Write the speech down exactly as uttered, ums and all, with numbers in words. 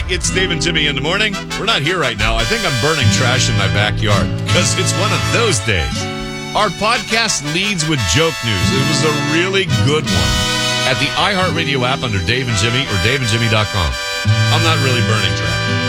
back. It's Dave and Jimmy in the morning. We're not here right now. I think I'm burning trash in my backyard because it's one of those days. Our podcast leads with joke news. It was a really good one at the iHeartRadio app under Dave and Jimmy or dave and jimmy dot com. I'm not really burning trash.